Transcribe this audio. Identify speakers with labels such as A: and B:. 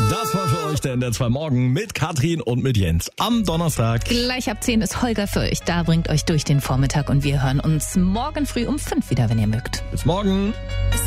A: Das war für euch der NDR 2 Morgen mit Katrin und mit Jens am Donnerstag.
B: Gleich ab 10 ist Holger für euch. Da bringt euch durch den Vormittag und wir hören uns morgen früh um 5 wieder, wenn ihr mögt.
A: Bis morgen.
C: Es